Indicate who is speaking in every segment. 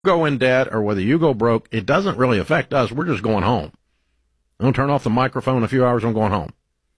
Speaker 1: go in debt or whether you go broke, it doesn't really affect us. We're just going home. I'm going to turn off the microphone in a few hours. I'm going home.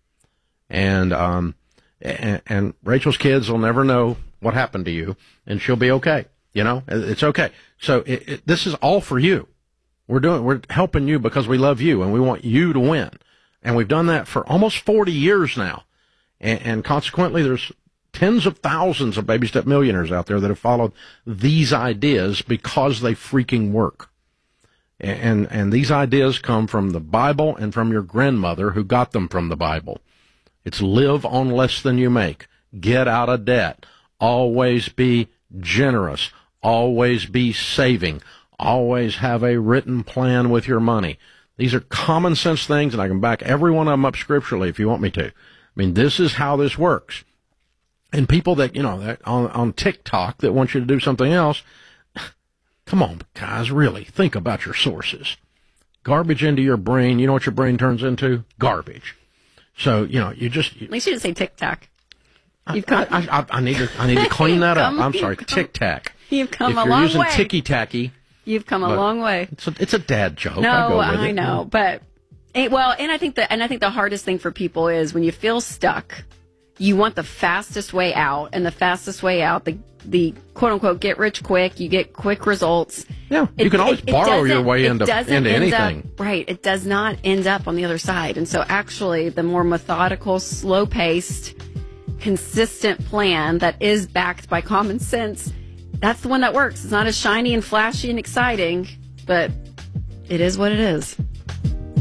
Speaker 1: And Rachel's kids will never know what happened to you, and she'll be okay. You know, it's okay. So this is all for you. We're helping you because we love you and we want you to win. And we've done that for almost 40 years now. And consequently, there's tens of thousands of baby step millionaires out there that have followed these ideas because they freaking work. And these ideas come from the Bible and from your grandmother who got them from the Bible. It's live on less than you make. Get out of debt. Always be generous. Always be saving. Always have a written plan with your money. These are common sense things, and I can back every one of them up scripturally if you want me to. I mean, this is how this works. And people that, that on TikTok that want you to do something else, come on, guys, really, think about your sources. Garbage into your brain, you know what your brain turns into? Garbage. So, you just...
Speaker 2: At least you didn't say TikTok.
Speaker 1: I need to clean that up. I'm sorry, Tic-Tac.
Speaker 2: You've come a long way.
Speaker 1: If you're using ticky-tacky...
Speaker 2: You've come a long way.
Speaker 1: It's a dad joke.
Speaker 2: No, I know, but and I think the hardest thing for people is when you feel stuck, you want the fastest way out, and the fastest way out, the quote unquote get rich quick, you get quick results.
Speaker 1: Yeah, you can always borrow your way into anything.
Speaker 2: Right, it does not end up on the other side, and so actually, the more methodical, slow paced, consistent plan that is backed by common sense. That's the one that works. It's not as shiny and flashy and exciting, but it is what it is.